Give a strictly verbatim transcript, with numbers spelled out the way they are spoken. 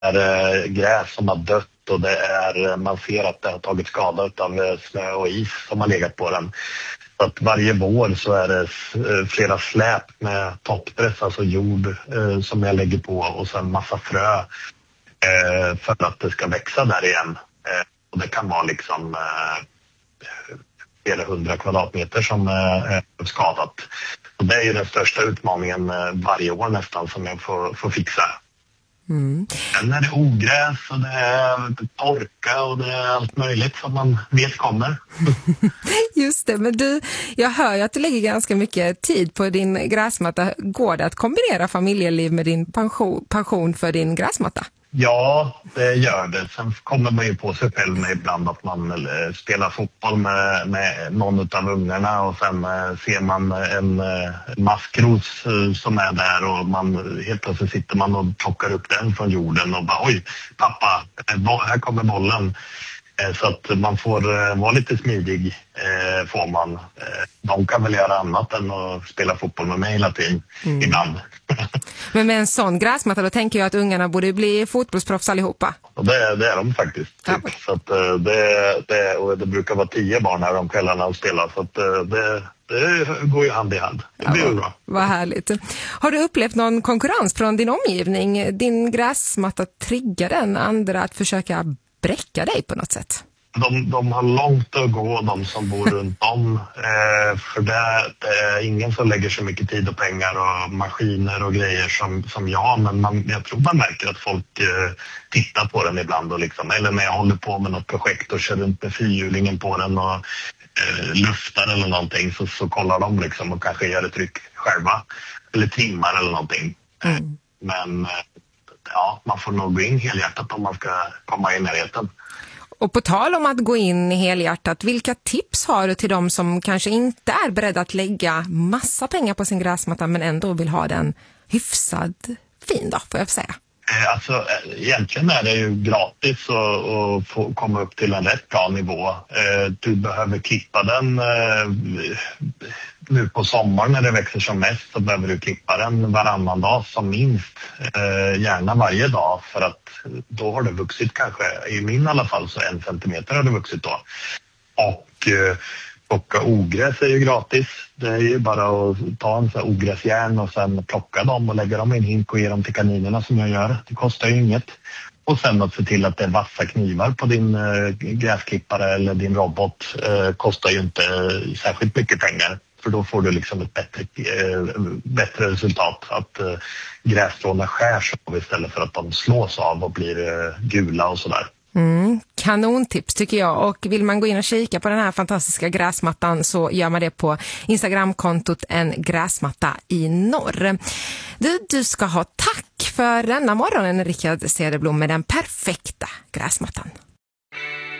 är gräs som har dött och det är, man ser att det har tagit skada av snö och is som har legat på den. Så att varje vår så är det flera släp med toppdress, alltså jord som jag lägger på och sen massa frö för att det ska växa där igen. Och det kan vara liksom flera hundra kvadratmeter som är skadat. Och det är ju den största utmaningen varje år nästan som jag får, får fixa. Mm. Sen är det ogräs och det är torka och det är allt möjligt som man vet kommer. Just det, men du, jag hör ju att du lägger ganska mycket tid på din gräsmatta. Går det att kombinera familjeliv med din pension, pension för din gräsmatta? Ja, det gör det. Sen kommer man ju på sig själv med ibland att man spelar fotboll med, med någon av ungarna och sen ser man en maskros som är där och man, helt plötsligt sitter man och plockar upp den från jorden och bara oj, pappa, här kommer bollen. Så att man får vara lite smidig, får man. De kan väl göra annat än att spela fotboll med mig hela tiden, mm. ibland. Men med en sån gräsmatta, då tänker jag att ungarna borde bli fotbollsproffs allihopa. Och det, det är de faktiskt. Typ. Ja. Så att det, det, och det brukar vara tio barn här om kvällarna och spelar. Så att det, det går ju hand i hand. Det blir ja, bra. Vad härligt. Har du upplevt någon konkurrens från din omgivning? Din gräsmatta triggar den andra att försöka bräcka dig på något sätt? De, de har långt att gå, de som bor runt om. Eh, för det, det är ingen som lägger så mycket tid och pengar och maskiner och grejer som, som jag. Men man, jag tror man märker att folk eh, tittar på den ibland. Och liksom, eller när jag håller på med något projekt och kör runt med fyrhjulingen på den och eh, luftar eller någonting. Så, så kollar de liksom och kanske gör ett tryck själva. Eller trimmar eller någonting. Mm. Men ja, man får nog gå in helhjärtat om man ska komma i närheten. Och på tal om att gå in i helhjärtat, vilka tips har du till dem som kanske inte är beredda att lägga massa pengar på sin gräsmatta men ändå vill ha den hyfsad fin då, får jag säga? Alltså, egentligen är det ju gratis att, att få komma upp till en rätt bra nivå. Du behöver klippa den nu på sommaren när det växer som mest, så behöver du klippa den varannan dag som minst, gärna varje dag, för att då har det vuxit kanske, i min alla fall så en centimeter har det vuxit då. Och plocka ogräs är ju gratis. Det är ju bara att ta en sån ogräsjärn och sen plocka dem och lägga dem i en hink och ge dem till kaninerna som jag gör. Det kostar ju inget. Och sen att se till att det är vassa knivar på din eh, gräsklippare eller din robot eh, kostar ju inte eh, särskilt mycket pengar. För då får du liksom ett bättre, eh, bättre resultat. Att eh, grässtråna skärs av istället för att de slås av och blir eh, gula och sådär. Mm, kanontips tycker jag. Och vill man gå in och kika på den här fantastiska gräsmattan så gör man det på Instagramkontot En gräsmatta i norr. Du, du ska ha tack för denna morgonen, Rickard Cederblom, med den perfekta gräsmattan.